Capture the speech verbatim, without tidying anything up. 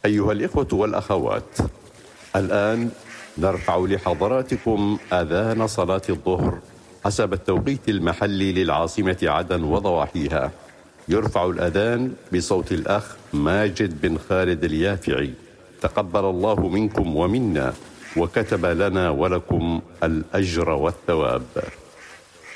أيها الإخوة والأخوات، الآن نرفع لحضراتكم أذان صلاة الظهر حسب التوقيت المحلي للعاصمة عدن وضواحيها. يرفع الأذان بصوت الأخ ماجد بن خالد اليافعي، تقبل الله منكم ومنا وكتب لنا ولكم الأجر والثواب.